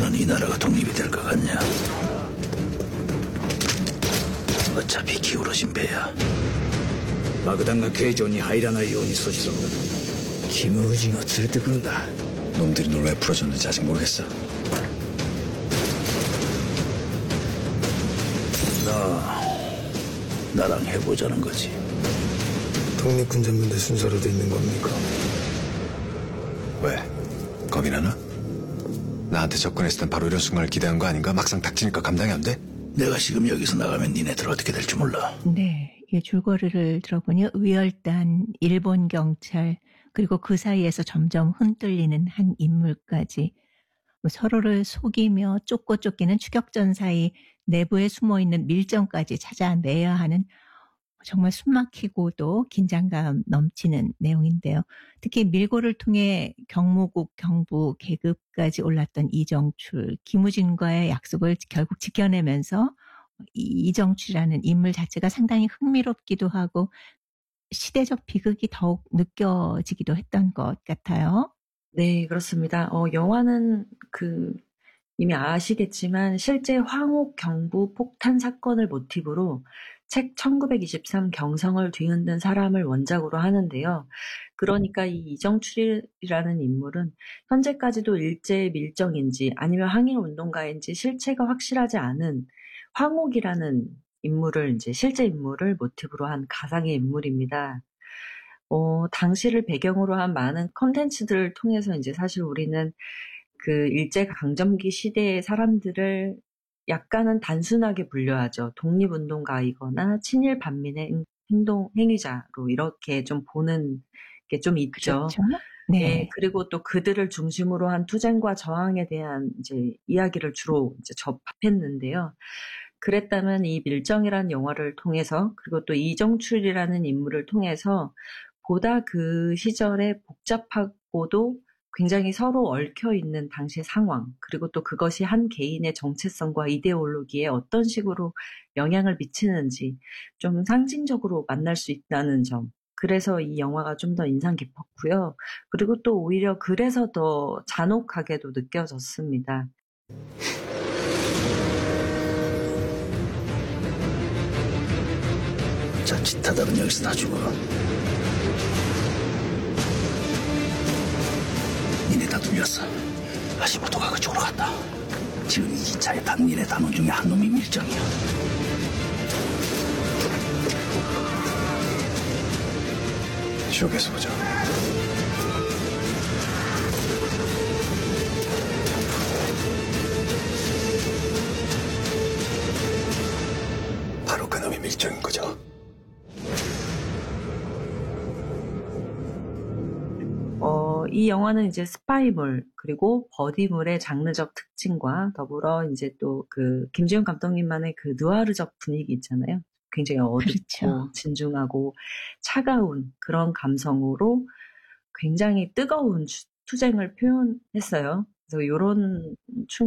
넌 이 나라가 독립이 될 것 같냐? 어차피 기울어진 배야. 爆弾が形状に入らないように阻止する。キム・ウジンを連れてくるんだ。 놈들이 널 왜 풀어줬는지 아직 모르겠어. 너 나랑 해보자는 거지. 독립군전문대 순서로 돼 있는 겁니까? 왜? 겁이 나나? 나한테 접근했을 땐 바로 이런 순간을 기대한 거 아닌가? 막상 닥치니까 감당이 안 돼? 내가 지금 여기서 나가면 니네들 어떻게 될지 몰라. 네, 이 줄거리를 들어보니 의열단, 일본 경찰, 그리고 그 사이에서 점점 흔들리는 한 인물까지 서로를 속이며 쫓고 쫓기는 추격전 사이 내부에 숨어있는 밀정까지 찾아내야 하는 정말 숨막히고도 긴장감 넘치는 내용인데요. 특히 밀고를 통해 경무국 경부 계급까지 올랐던 이정출, 김우진과의 약속을 결국 지켜내면서 이정출이라는 인물 자체가 상당히 흥미롭기도 하고 시대적 비극이 더욱 느껴지기도 했던 것 같아요. 네, 그렇습니다. 영화는 이미 아시겠지만 실제 황옥 경부 폭탄 사건을 모티브로 책 1923 경성을 뒤흔든 사람을 원작으로 하는데요. 그러니까 이 이정출이라는 인물은 현재까지도 일제 밀정인지 아니면 항일운동가인지 실체가 확실하지 않은 황옥이라는 인물을 이제 실제 인물을 모티브로 한 가상의 인물입니다. 당시를 배경으로 한 많은 컨텐츠들을 통해서 이제 사실 우리는 그 일제 강점기 시대의 사람들을 약간은 단순하게 분류하죠. 독립운동가이거나 친일 반민의 행위자로 이렇게 좀 보는 게 좀 있죠. 그렇죠? 네. 네. 그리고 또 그들을 중심으로 한 투쟁과 저항에 대한 이제 이야기를 주로 이제 접했는데요. 그랬다면 이 밀정이라는 영화를 통해서 그리고 또 이정출이라는 인물을 통해서 보다 그 시절에 복잡하고도 굉장히 서로 얽혀있는 당시의 상황, 그리고 또 그것이 한 개인의 정체성과 이데올로기에 어떤 식으로 영향을 미치는지 좀 상징적으로 만날 수 있다는 점. 그래서 이 영화가 좀 더 인상 깊었고요. 그리고 또 오히려 그래서 더 잔혹하게도 느껴졌습니다. 자칫하다면 여기서 다 죽어. 니네 다 뚫렸어. 하시모토가 그쪽으로 갔다. 지금 이 기차에 탄 니네 단원 중에 한 놈이 밀정이야. 지옥에서 보자. 바로 그놈이 밀정인 거죠. 이 영화는 이제 스파이물 그리고 버디물의 장르적 특징과 더불어 이제 또 그 김지훈 감독님만의 그 느와르적 분위기 있잖아요. 굉장히 어둡고 그렇죠. 진중하고 차가운 그런 감성으로 굉장히 뜨거운 투쟁을 표현했어요. 그래서 이런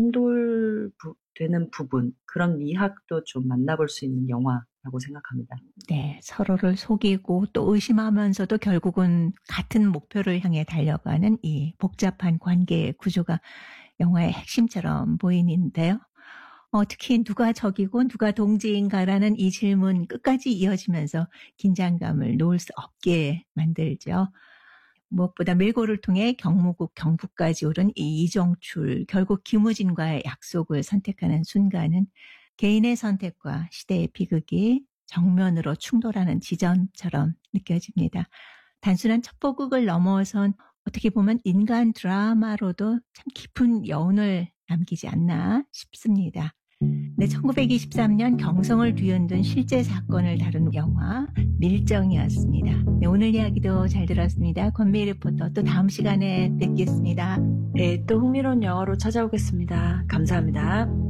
충돌되는 부분, 그런 미학도 좀 만나볼 수 있는 영화라고 생각합니다. 네, 서로를 속이고 또 의심하면서도 결국은 같은 목표를 향해 달려가는 이 복잡한 관계 구조가 영화의 핵심처럼 보이는데요. 특히 누가 적이고 누가 동지인가라는 이 질문 끝까지 이어지면서 긴장감을 놓을 수 없게 만들죠. 무엇보다 밀고를 통해 경무국 경부까지 오른 이 이정출, 결국 김우진과의 약속을 선택하는 순간은 개인의 선택과 시대의 비극이 정면으로 충돌하는 지점처럼 느껴집니다. 단순한 첩보극을 넘어선 어떻게 보면 인간 드라마로도 참 깊은 여운을 남기지 않나 싶습니다. 네, 1923년 경성을 뒤흔든 실제 사건을 다룬 영화 밀정이었습니다. 네, 오늘 이야기도 잘 들었습니다. 권미희 리포터, 또 다음 시간에 뵙겠습니다. 네, 또 흥미로운 영화로 찾아오겠습니다. 감사합니다.